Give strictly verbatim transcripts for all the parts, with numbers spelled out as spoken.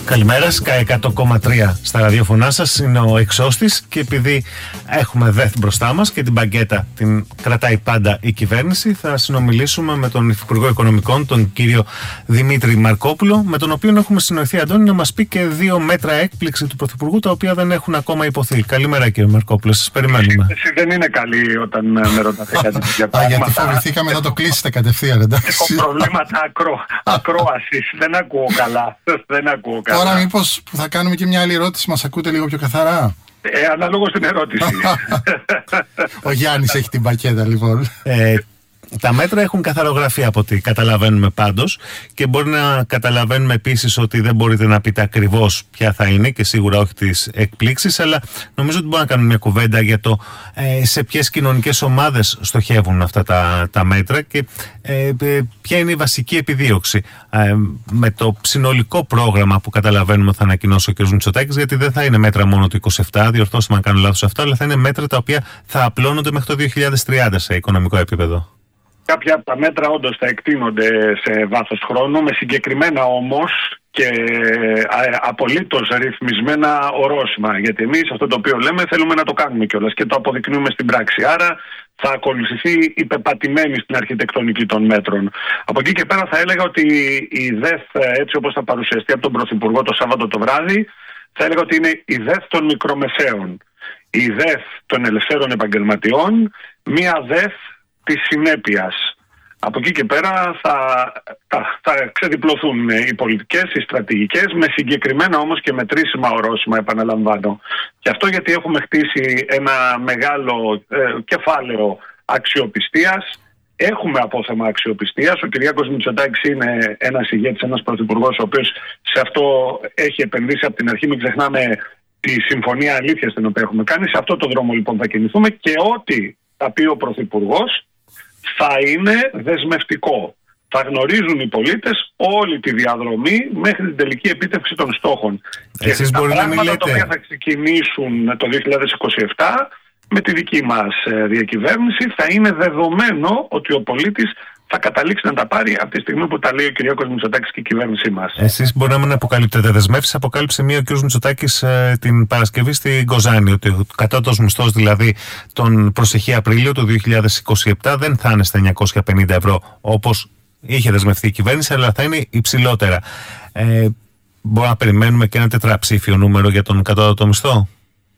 Καλημέρα, Sky εκατό κόμμα τρία στα ραδιόφωνά σας, είναι ο Εξώστης και επειδή έχουμε ΔΕΘ μπροστά μας και την μπαγκέτα την κρατάει πάντα η κυβέρνηση, θα συνομιλήσουμε με τον Υφυπουργό Οικονομικών, τον κύριο Δημήτρη Μαρκόπουλο, με τον οποίο έχουμε συνοηθεί, Αντώνη, να μας πει και δύο μέτρα έκπληξη του Πρωθυπουργού, τα οποία δεν έχουν ακόμα υποθεί. Καλημέρα, κύριε Μαρκόπουλο, σας περιμένουμε. Εσύ δεν είναι καλή όταν με ρωτάτε κάτι τέτοια πράγματα. Α, γιατί φοβηθήκαμε να το κλείσετε κατευθείαν, εντάξει. Έχω προβλήματα ακρό, ακρόασης, δεν ακούω καλά, δεν ακούω καλά. Τώρα μήπως που θα κάνουμε και μια άλλη ερώτηση, μας ακούτε λίγο πιο καθαρά? Ε, αναλόγως την ερώτηση. Ο Γιάννης έχει την πακέτα, λοιπόν. Ε, τα μέτρα έχουν καθαρογραφεί από ό,τι καταλαβαίνουμε πάντως και μπορεί να καταλαβαίνουμε επίσης ότι δεν μπορείτε να πείτε ακριβώς ποια θα είναι και σίγουρα όχι τις εκπλήξεις, αλλά νομίζω ότι μπορούμε να κάνουμε μια κουβέντα για το ε, σε ποιες κοινωνικές ομάδες στοχεύουν αυτά τα, τα μέτρα και ε, ε, ποια είναι η βασική επιδίωξη ε, με το συνολικό πρόγραμμα που καταλαβαίνουμε θα ανακοινώσει ο κ. Μητσοτάκης, γιατί δεν θα είναι μέτρα μόνο του είκοσι επτά, διορθώστε με αν κάνω λάθος αυτά, αλλά θα είναι μέτρα τα οποία θα απλώνονται μέχρι το δύο χιλιάδες τριάντα σε οικονομικό επίπεδο. Κάποια από τα μέτρα όντως θα εκτείνονται σε βάθος χρόνου, με συγκεκριμένα όμως και απολύτως ρυθμισμένα ορόσημα. Γιατί εμείς αυτό το οποίο λέμε θέλουμε να το κάνουμε κιόλας και το αποδεικνύουμε στην πράξη. Άρα θα ακολουθηθεί η πεπατημένη στην αρχιτεκτονική των μέτρων. Από εκεί και πέρα θα έλεγα ότι η ΔΕΘ, έτσι όπως θα παρουσιαστεί από τον Πρωθυπουργό το Σάββατο το βράδυ, θα έλεγα ότι είναι η ΔΕΘ των μικρομεσαίων, η ΔΕΘ των ελευθέρων επαγγελματιών, μία ΔΕΘ της συνέπειας. Από εκεί και πέρα θα, θα, θα ξεδιπλωθούν οι πολιτικές, οι στρατηγικές, με συγκεκριμένα όμως και μετρήσιμα ορόσημα, επαναλαμβάνω. Και αυτό γιατί έχουμε χτίσει ένα μεγάλο ε, κεφάλαιο αξιοπιστίας. Έχουμε απόθεμα αξιοπιστίας. Ο Κυριάκος Μητσοτάκης είναι ένας ηγέτης, ένας πρωθυπουργός, ο οποίος σε αυτό έχει επενδύσει από την αρχή. Μην ξεχνάμε τη συμφωνία αλήθειας την οποία έχουμε κάνει. Σε αυτό το δρόμο λοιπόν θα κινηθούμε και ό,τι θα πει ο πρωθυπουργός θα είναι δεσμευτικό. Θα γνωρίζουν οι πολίτες όλη τη διαδρομή μέχρι την τελική επίτευξη των στόχων. Εσείς και μπορεί τα να μην πράγματα τα οποία λέτε. θα ξεκινήσουν το δύο χιλιάδες είκοσι επτά με τη δική μας διακυβέρνηση, θα είναι δεδομένο ότι ο πολίτης θα καταλήξει να τα πάρει από τη στιγμή που τα λέει ο Κυριάκος Μητσοτάκης και η κυβέρνησή μας. Εσείς μπορεί να μην αποκαλύπτετε δεσμεύσεις. Αποκάλυψε μία ο κ. Μητσοτάκης ε, την Παρασκευή στην Κοζάνη, ότι ο κατώτατος μισθός δηλαδή τον προσεχή Απρίλιο του δύο χιλιάδες είκοσι επτά δεν θα είναι στα εννιακόσια πενήντα ευρώ όπως είχε δεσμευτεί η κυβέρνηση, αλλά θα είναι υψηλότερα. Ε, μπορεί να περιμένουμε και ένα τετραψήφιο νούμερο για τον κατώτατο μισθό?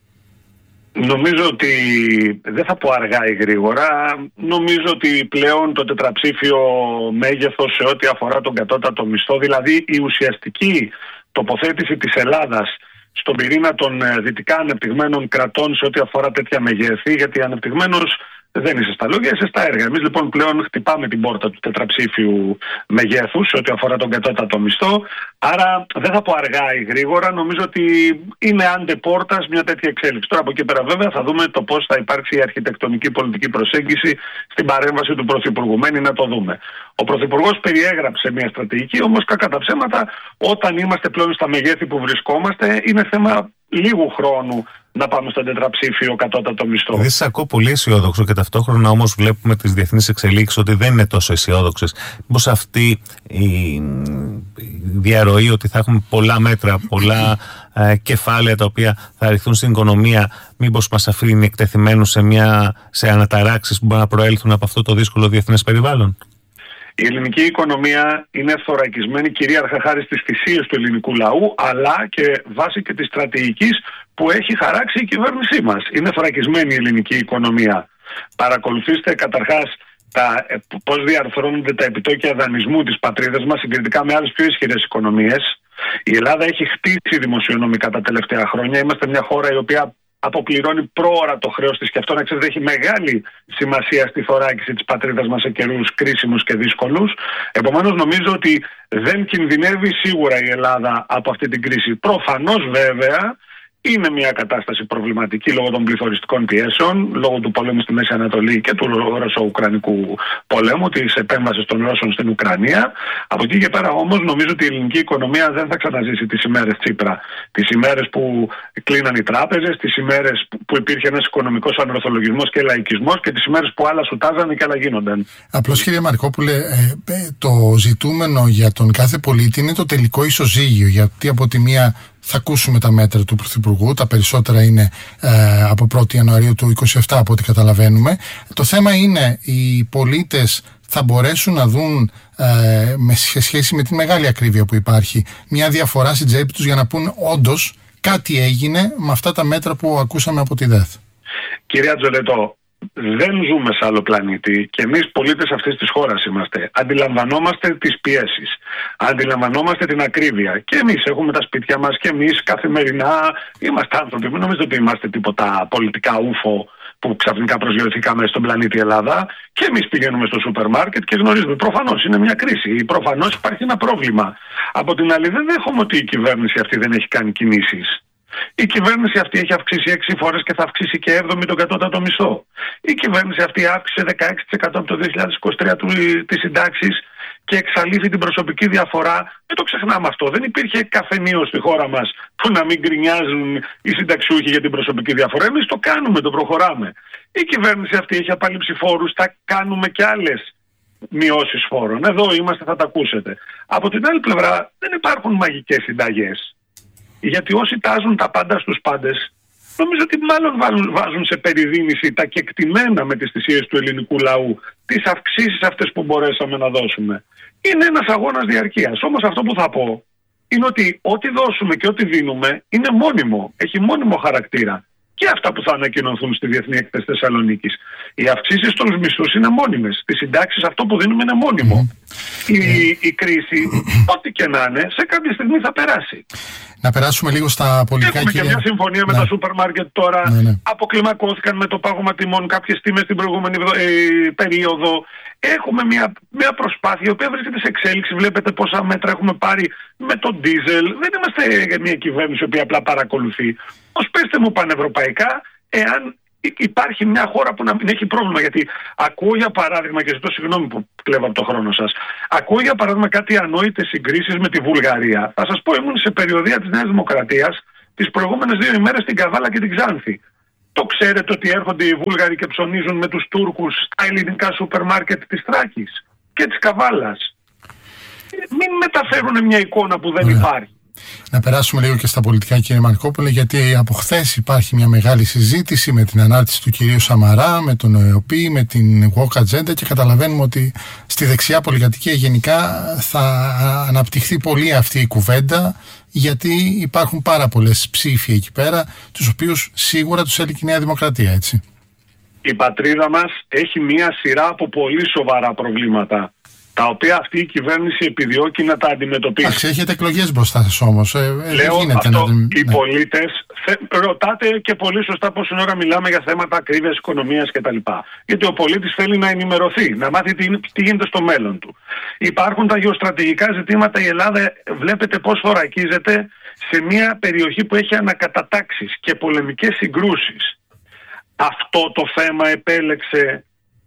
Νομίζω ότι δεν θα πω αργά ή γρήγορα. Νομίζω ότι πλέον το τετραψήφιο μέγεθος σε ό,τι αφορά τον κατώτατο μισθό, δηλαδή η ουσιαστική τοποθέτηση της Ελλάδας στον πυρήνα των δυτικά ανεπτυγμένων κρατών σε ό,τι αφορά τέτοια μεγέθη, γιατί ανεπτυγμένος δεν είσαι στα λόγια, είσαι στα έργα. Εμείς λοιπόν πλέον χτυπάμε την πόρτα του τετραψήφιου μεγέθους σε ό,τι αφορά τον κατώτατο μισθό. Άρα δεν θα πω αργά ή γρήγορα. Νομίζω ότι είναι άντε πόρτας μια τέτοια εξέλιξη. Τώρα από εκεί πέρα βέβαια θα δούμε το πώς θα υπάρξει η αρχιτεκτονική πολιτική προσέγγιση στην παρέμβαση του Πρωθυπουργού. Μένει να το δούμε. Ο Πρωθυπουργός περιέγραψε μια στρατηγική, όμως κακά τα ψέματα, όταν είμαστε πλέον στα μεγέθη που βρισκόμαστε, είναι θέμα λίγου χρόνου να πάμε στον τετραψήφιο κατώτατο μισθό. Δηλαδή, σας ακούω πολύ αισιόδοξο και ταυτόχρονα όμως βλέπουμε τις διεθνείς εξελίξεις ότι δεν είναι τόσο αισιόδοξες. Μήπως αυτή η διαρροή ότι θα έχουμε πολλά μέτρα, πολλά ε, κεφάλαια τα οποία θα ρηθούν στην οικονομία, μήπως μας αφήνει εκτεθειμένους σε, μια, σε αναταράξεις που μπορούν να προέλθουν από αυτό το δύσκολο διεθνές περιβάλλον? Η ελληνική οικονομία είναι θωρακισμένη κυρίαρχα χάρη στις θυσίες του ελληνικού λαού, αλλά και βάσει και της στρατηγικής που έχει χαράξει η κυβέρνησή μας. Είναι θωρακισμένη η ελληνική οικονομία. Παρακολουθήστε καταρχάς τα, πώς διαρθρώνονται τα επιτόκια δανεισμού της πατρίδας μας συγκριτικά με άλλες πιο ισχυρές οικονομίες. Η Ελλάδα έχει χτίσει δημοσιονομικά τα τελευταία χρόνια. Είμαστε μια χώρα η οποία αποπληρώνει πρόωρα το χρέος της και αυτό να ξέρετε έχει μεγάλη σημασία στη θωράκιση της πατρίδας μας σε καιρούς κρίσιμους και δύσκολους. Επομένως νομίζω ότι δεν κινδυνεύει σίγουρα η Ελλάδα από αυτή την κρίση. Προφανώς βέβαια Είναι μια κατάσταση προβληματική λόγω των πληθωριστικών πιέσεων, λόγω του πολέμου στη Μέση Ανατολή και του Ρωσο-Ουκρανικού πολέμου, της επέμβασης των Ρώσων στην Ουκρανία. Από εκεί και πέρα όμως νομίζω ότι η ελληνική οικονομία δεν θα ξαναζήσει τις ημέρες Τσίπρα. Τις ημέρες που κλείναν οι τράπεζες, τις ημέρες που υπήρχε ένας οικονομικός ανορθολογισμός και λαϊκισμός και τις ημέρες που άλλα σουτάζανε και άλλα γίνονταν. Απλώς, κύριε Μαρκόπουλε, ε, το ζητούμενο για τον κάθε πολίτη είναι το τελικό ισοζύγιο. Γιατί από τη μία θα ακούσουμε τα μέτρα του Πρωθυπουργού, τα περισσότερα είναι ε, από πρώτη Ιανουαρίου του είκοσι επτά από ό,τι καταλαβαίνουμε. Το θέμα είναι οι πολίτες θα μπορέσουν να δουν ε, με, σε σχέση με τη μεγάλη ακρίβεια που υπάρχει μια διαφορά στην τσέπη τους για να πούν όντως κάτι έγινε με αυτά τα μέτρα που ακούσαμε από τη ΔΕΘ. Κυρία Τζολετό, δεν ζούμε σε άλλο πλανήτη και εμείς πολίτες αυτής της χώρας είμαστε. Αντιλαμβανόμαστε τις πιέσεις, αντιλαμβανόμαστε την ακρίβεια και εμείς έχουμε τα σπίτια μας και εμείς καθημερινά είμαστε άνθρωποι. Μην νομίζετε ότι είμαστε τίποτα πολιτικά ούφο που ξαφνικά προσγειωθήκαμε στον πλανήτη Ελλάδα και εμείς πηγαίνουμε στο σούπερ μάρκετ και γνωρίζουμε. Προφανώς είναι μια κρίση, προφανώς υπάρχει ένα πρόβλημα. Από την άλλη δεν δέχομαι ότι η κυβέρνηση αυτή δεν έχει κάνει κινήσεις. Η κυβέρνηση αυτή έχει αυξήσει έξι φορές και θα αυξήσει και έβδομη τον κατώτατο μισθό. Η κυβέρνηση αυτή αύξησε δεκαέξι τοις εκατό από το δύο χιλιάδες είκοσι τρία τις συντάξεις και εξαλείφει την προσωπική διαφορά. Δεν το ξεχνάμε αυτό. Δεν υπήρχε καφενείο στη χώρα μας που να μην γκρινιάζουν οι συνταξιούχοι για την προσωπική διαφορά. Εμείς το κάνουμε, το προχωράμε. Η κυβέρνηση αυτή έχει απαλείψει φόρους, θα κάνουμε και άλλες μειώσεις φόρων. Εδώ είμαστε, θα τα ακούσετε. Από την άλλη πλευρά δεν υπάρχουν μαγικές συνταγές. Γιατί όσοι τάζουν τα πάντα στους πάντες, νομίζω ότι μάλλον βάζουν, βάζουν σε περιδίνηση τα κεκτημένα με τις θυσίες του ελληνικού λαού, τις αυξήσεις αυτές που μπορέσαμε να δώσουμε. Είναι ένας αγώνας διαρκείας. Όμως αυτό που θα πω είναι ότι ό,τι δώσουμε και ό,τι δίνουμε είναι μόνιμο, έχει μόνιμο χαρακτήρα. Και αυτά που θα ανακοινωθούν στη Διεθνή Έκθεση Θεσσαλονίκης. Οι αυξήσεις στους μισθούς είναι μόνιμες. Στις συντάξεις αυτό που δίνουμε είναι μόνιμο. Mm. Η, η κρίση, ό,τι και να είναι, σε κάποια στιγμή θα περάσει. Να περάσουμε λίγο στα πολιτικά. Έχουμε κύριε... και μια συμφωνία ναι. με τα σούπερ μάρκετ τώρα. Ναι, ναι. Αποκλιμακώθηκαν με το πάγωμα τιμών κάποιες τιμές την προηγούμενη ε, περίοδο. Έχουμε μια, μια προσπάθεια η οποία βρίσκεται σε εξέλιξη. Βλέπετε πόσα μέτρα έχουμε πάρει με το ντίζελ. Δεν είμαστε μια κυβέρνηση η οποία απλά παρακολουθεί. Ως πέστε μου πανευρωπαϊκά, εάν υπάρχει μια χώρα που να μην έχει πρόβλημα. Γιατί ακούω για παράδειγμα, και ζητώ συγγνώμη που κλέβω από το χρόνο σας, ακούω για παράδειγμα κάτι ανόητες συγκρίσεις με τη Βουλγαρία. Θα σας πω, ήμουν σε περιοδεία της Νέας Δημοκρατίας τις προηγούμενες δύο ημέρες στην Καβάλα και την Ξάνθη. Το ξέρετε ότι έρχονται οι Βούλγαροι και ψωνίζουν με τους Τούρκους στα ελληνικά σούπερ μάρκετ της Θράκης και της Καβάλας. Μην μεταφέρουν μια εικόνα που δεν Ωραία. υπάρχει. Να περάσουμε λίγο και στα πολιτικά, κύριε Μαρκόπουλε, γιατί από χθες υπάρχει μια μεγάλη συζήτηση με την ανάρτηση του κυρίου Σαμαρά, με τον ΕΟΠΗ, με την Woke Agenda και καταλαβαίνουμε ότι στη δεξιά πολυκατοικία γενικά θα αναπτυχθεί πολύ αυτή η κουβέντα, γιατί υπάρχουν πάρα πολλές ψήφοι εκεί πέρα, τους οποίους σίγουρα τους έλκει η Νέα Δημοκρατία, έτσι. Η πατρίδα μας έχει μια σειρά από πολύ σοβαρά προβλήματα, τα οποία αυτή η κυβέρνηση επιδιώκει να τα αντιμετωπίσει. Αχ, έχετε εκλογές μπροστά σας όμως. Ε, Λέω γίνεται αυτό, να... οι ναι. πολίτες θε, ρωτάτε και πολύ σωστά πόση ώρα μιλάμε για θέματα ακρίβειας οικονομίας κτλ. Γιατί ο πολίτης θέλει να ενημερωθεί, να μάθει τι, τι γίνεται στο μέλλον του. Υπάρχουν τα γεωστρατηγικά ζητήματα. Η Ελλάδα βλέπετε πώς θωρακίζεται σε μια περιοχή που έχει ανακατατάξεις και πολεμικές συγκρούσεις. Αυτό το θέμα επέλεξε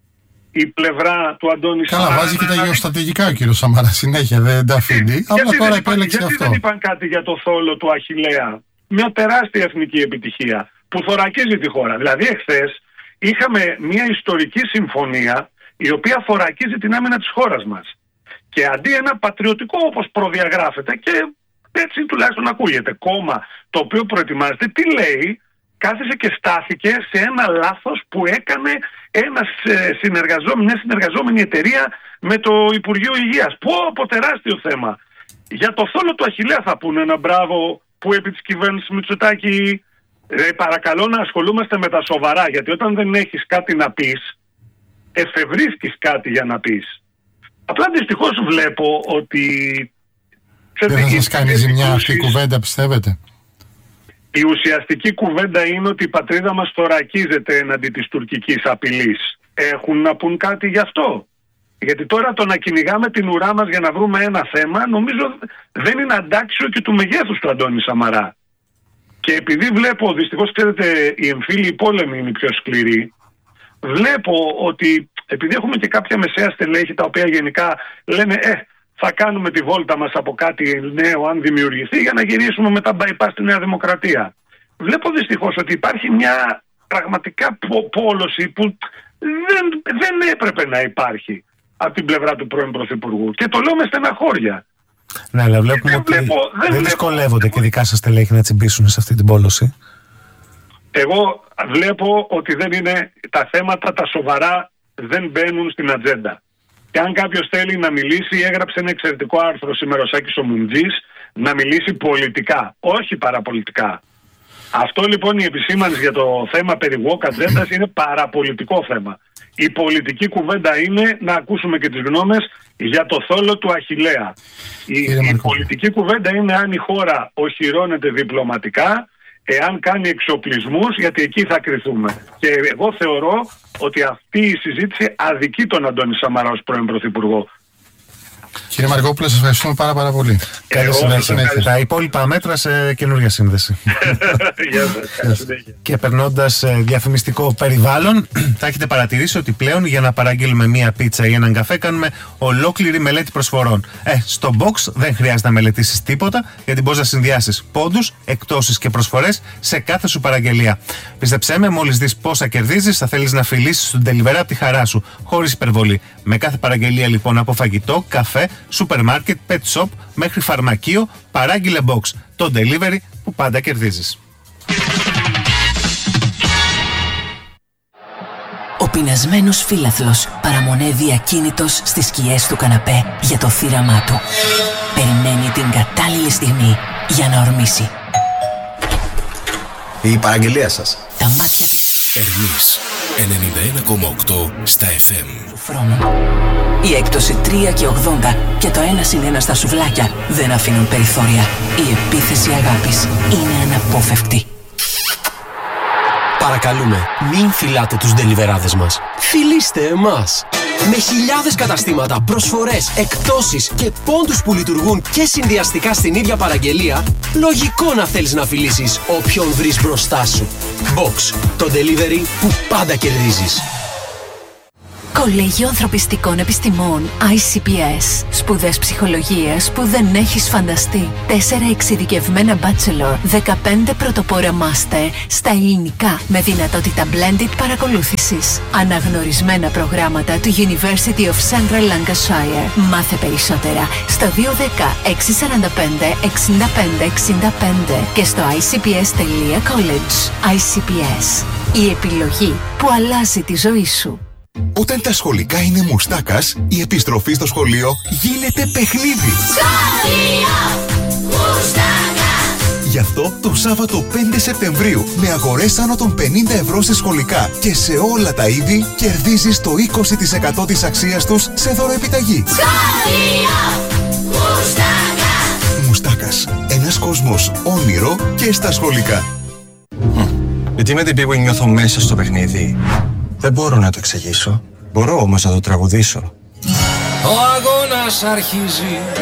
η πλευρά του Αντώνη Καλά, Σαμαρά. βάζει και τα γεωστρατηγικά ο κύριος Σαμαρά συνέχεια, δεν τα αφήνει. Αλλά τώρα επέλεξε γιατί αυτό. Γιατί δεν είπαν κάτι για το θόλο του Αχιλλέα, μια τεράστια εθνική επιτυχία που θωρακίζει τη χώρα. Δηλαδή εχθές είχαμε μια ιστορική συμφωνία η οποία θωρακίζει την άμυνα της χώρας μας. Και αντί ένα πατριωτικό, όπως προδιαγράφεται και έτσι τουλάχιστον ακούγεται, κόμμα το οποίο προετοιμάζεται, τι λέει? Κάθισε και στάθηκε σε ένα λάθος που έκανε ένας συνεργαζόμενη, μια συνεργαζόμενη εταιρεία με το Υπουργείο Υγείας. Πω από τεράστιο θέμα. Για το θόλο του Αχιλλέα θα πούνε ένα μπράβο που επί της κυβέρνησης Μητσοτάκη ε, παρακαλώ να ασχολούμαστε με τα σοβαρά. Γιατί όταν δεν έχεις κάτι να πεις, εφευρίσκεις κάτι για να πεις. Απλά δυστυχώς βλέπω ότι... Δεν θα σας κάνει ζημιά αυτή η κουβέντα, πιστεύετε? Η ουσιαστική κουβέντα είναι ότι η πατρίδα μας θωρακίζεται εναντί της τουρκικής απειλής. Έχουν να πούν κάτι γι' αυτό? Γιατί τώρα το να κυνηγάμε την ουρά μας για να βρούμε ένα θέμα, νομίζω δεν είναι αντάξιο και του μεγέθους του Αντώνη Σαμαρά. Και επειδή βλέπω, δυστυχώς ξέρετε, οι εμφύλιοι πόλεμοι είναι οι πιο σκληροί, βλέπω ότι επειδή έχουμε και κάποια μεσαία στελέχη τα οποία γενικά λένε ε, θα κάνουμε τη βόλτα μας από κάτι νέο αν δημιουργηθεί για να γυρίσουμε μετά bypass στη Νέα Δημοκρατία. Βλέπω δυστυχώς ότι υπάρχει μια πραγματικά πόλωση που δεν, δεν έπρεπε να υπάρχει από την πλευρά του πρώην Πρωθυπουργού. Και το λέω με στεναχώρια. Ναι, αλλά βλέπουμε δεν ότι βλέπω, δεν, δεν δυσκολεύονται βλέπω. Και δικά σας στελέχη να τσιμπήσουν σε αυτή την πόλωση. Εγώ βλέπω ότι δεν είναι τα θέματα τα σοβαρά δεν μπαίνουν στην ατζέντα. Και αν κάποιος θέλει να μιλήσει, έγραψε ένα εξαιρετικό άρθρο σήμερα ο Σάκης ο Μουντζής, να μιλήσει πολιτικά, όχι παραπολιτικά. Αυτό λοιπόν η επισήμανση για το θέμα περί woke ατζέντας είναι παραπολιτικό θέμα. Η πολιτική κουβέντα είναι να ακούσουμε και τις γνώμες για το θόλο του Αχιλλέα. Η, η πολιτική κουβέντα είναι αν η χώρα οχυρώνεται διπλωματικά, εάν κάνει εξοπλισμούς, γιατί εκεί θα κριθούμε. Και εγώ θεωρώ ότι αυτή η συζήτηση αδικεί τον Αντώνη Σαμαρά ως πρώην Πρωθυπουργό. Κύριε Μαργόπουλε, σας ευχαριστούμε πάρα πάρα πολύ. Καλή συνέχεια. Τα υπόλοιπα μέτρα σε καινούργια σύνδεση. Γεια σας. Και περνώντας διαφημιστικό περιβάλλον, θα έχετε παρατηρήσει ότι πλέον για να παραγγείλουμε μία πίτσα ή έναν καφέ κάνουμε ολόκληρη μελέτη προσφορών. Ε, στο box δεν χρειάζεται να μελετήσεις τίποτα, γιατί μπορείς να συνδυάσεις πόντους, εκτόσεις και προσφορές σε κάθε σου παραγγελία. Πίστεψέ με, μόλις δεις πόσα κερδίζεις, θα θέλεις να φιλήσεις τον delivery από τη χαρά σου, χωρίς υπερβολή. Με κάθε παραγγελία λοιπόν από φαγητό, καφέ, σούπερ μάρκετ, pet shop μέχρι φαρμακείο, παράγγειλε box. Το delivery που πάντα κερδίζεις. Ο πεινασμένος φύλαθλος παραμονεύει ακίνητος στις σκιές του καναπέ για το θύραμά του. Περιμένει την κατάλληλη στιγμή για να ορμήσει. Η παραγγελία σας. Τα μάτια της Ερμής ενενήντα ένα κόμμα οκτώ στα εφ εμ. Φρόνου. Η έκπτωση τρία και ογδόντα και το ένα συν ένα στα σουβλάκια δεν αφήνουν περιθώρια. Η επίθεση αγάπης είναι αναπόφευκτη. Παρακαλούμε, μην φυλάτε τους ντελιβεράδες μας. Φιλήστε εμάς. Με χιλιάδες καταστήματα, προσφορές, εκπτώσεις και πόντους που λειτουργούν και συνδυαστικά στην ίδια παραγγελία, λογικό να θέλεις να φιλήσεις όποιον βρεις μπροστά σου. Box, το delivery που πάντα κερδίζεις. Κολέγιο Ανθρωπιστικών Επιστημών άι σι πι ες. Σπουδές ψυχολογίας που δεν έχεις φανταστεί. Τέσσερα εξειδικευμένα bachelor, δεκαπέντε πρωτοπόρα master στα ελληνικά με δυνατότητα blended παρακολούθησης. Αναγνωρισμένα προγράμματα του University of Central Lancashire. Μάθε περισσότερα στο δύο ένα μηδέν έξι τέσσερα πέντε εξήντα πέντε εξήντα πέντε και στο άι σι πι ες τελεία college. άι σι πι ες. Η επιλογή που αλλάζει τη ζωή σου. Όταν τα σχολικά είναι μουστάκας, η επιστροφή στο σχολείο γίνεται παιχνίδι. Σχολείο Μουστάκας. Γι' αυτό το Σάββατο πέντε Σεπτεμβρίου, με αγορές άνω των πενήντα ευρώ σε σχολικά και σε όλα τα είδη, κερδίζεις το είκοσι τοις εκατό της αξίας τους σε δωροεπιταγή. Σχολείο Μουστάκας. Μουστάκας. Ένας κόσμος όνειρο και στα σχολικά. Γιατί με την πίγου νιώθω μέσα στο παιχνίδι. Δεν μπορώ να το εξηγήσω. Μπορώ όμως να το τραγουδήσω. Ο αγώνας αρχίζει.